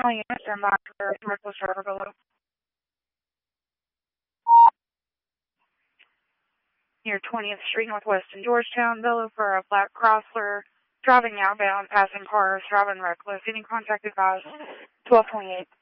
Oh, yeah, stand by for reckless driver below. Near 20th Street Northwest in Georgetown, below for a black Chrysler, driving outbound, passing cars, driving reckless. Any contact advised, 1228.